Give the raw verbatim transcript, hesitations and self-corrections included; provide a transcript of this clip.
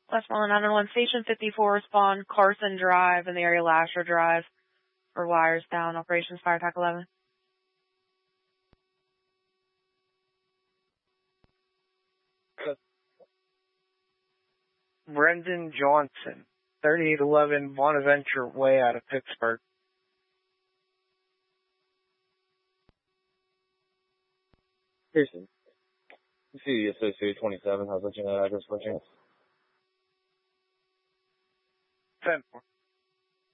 Westmoreland nine one one, Station fifty-four, respond Carson Drive in the area Lasher Drive for wires down, operations Fire Pack eleven. Brendan Johnson, thirty-eight eleven Bonaventure Way out of Pittsburgh. Pearson. C Associated twenty-seven has a genetic address for chance. ten four.